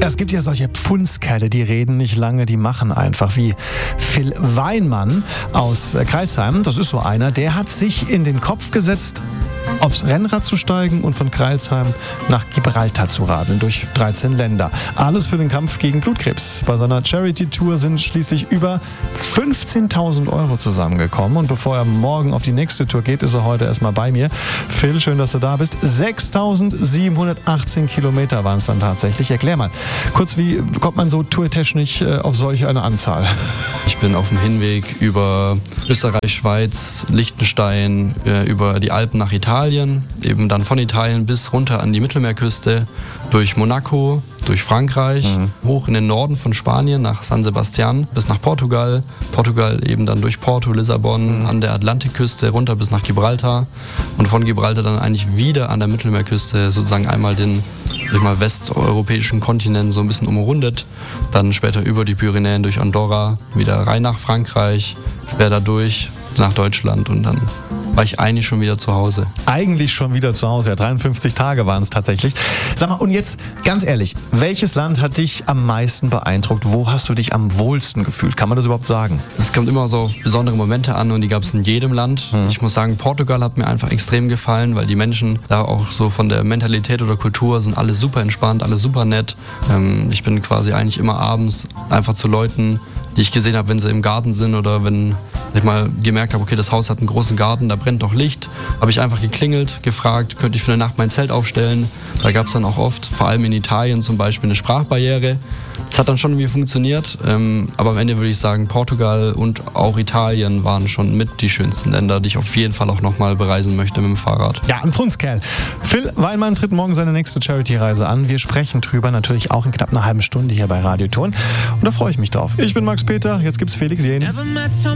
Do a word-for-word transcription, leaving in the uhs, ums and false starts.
Es gibt ja solche Pfundskerle, die reden nicht lange, die machen einfach, wie Phil Weinmann aus Crailsheim. Das ist so einer, der hat sich in den Kopf gesetzt, aufs Rennrad zu steigen und von Crailsheim nach Gibraltar zu radeln, durch dreizehn Länder. Alles für den Kampf gegen Blutkrebs. Bei seiner Charity-Tour sind schließlich über fünfzehntausend Euro zusammengekommen. Und bevor er morgen auf die nächste Tour geht, ist er heute erstmal bei mir. Phil, schön, dass du da bist. sechstausendsiebenhundertachtzehn Kilometer waren es dann tatsächlich. Erklär mal, kurz, wie kommt man so tourtechnisch auf solch eine Anzahl? Ich bin auf dem Hinweg über Österreich, Schweiz, Liechtenstein, über die Alpen nach Italien, eben dann von Italien bis runter an die Mittelmeerküste, durch Monaco, durch Frankreich, mhm. hoch in den Norden von Spanien nach San Sebastian bis nach Portugal, Portugal eben dann durch Porto, Lissabon, mhm. an der Atlantikküste runter bis nach Gibraltar und von Gibraltar dann eigentlich wieder an der Mittelmeerküste sozusagen einmal den sag ich mal, westeuropäischen Kontinent so ein bisschen umrundet, dann später über die Pyrenäen durch Andorra, wieder rein nach Frankreich, quer da durch nach Deutschland und dann war ich eigentlich schon wieder zu Hause. Eigentlich schon wieder zu Hause, ja, dreiundfünfzig Tage waren es tatsächlich. Sag mal, und jetzt ganz ehrlich, welches Land hat dich am meisten beeindruckt? Wo hast du dich am wohlsten gefühlt? Kann man das überhaupt sagen? Es kommt immer so auf besondere Momente an und die gab es in jedem Land. Hm. Ich muss sagen, Portugal hat mir einfach extrem gefallen, weil die Menschen da auch so von der Mentalität oder Kultur sind alle super entspannt, alle super nett. Ähm, ich bin quasi eigentlich immer abends einfach zu Leuten, die ich gesehen habe, wenn sie im Garten sind oder wenn ich mal gemerkt habe, okay, das Haus hat einen großen Garten, da brennt doch Licht, habe ich einfach geklingelt, gefragt, könnte ich für eine Nacht mein Zelt aufstellen. Da gab es dann auch oft, vor allem in Italien zum Beispiel, eine Sprachbarriere. Das hat dann schon irgendwie funktioniert, ähm, aber am Ende würde ich sagen, Portugal und auch Italien waren schon mit die schönsten Länder, die ich auf jeden Fall auch nochmal bereisen möchte mit dem Fahrrad. Ja, ein Pfundskerl. Phil Weinmann tritt morgen seine nächste Charity-Reise an. Wir sprechen drüber natürlich auch in knapp einer halben Stunde hier bei Radio Turn. Und da freue ich mich drauf. Ich bin Max Peter, jetzt gibt's Felix Jähn.